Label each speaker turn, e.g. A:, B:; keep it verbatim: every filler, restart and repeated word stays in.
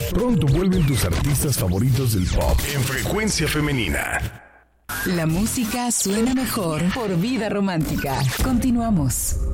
A: Pronto vuelven tus artistas favoritos del pop en Frecuencia Femenina.
B: La música suena mejor por Vida Romántica. Continuamos.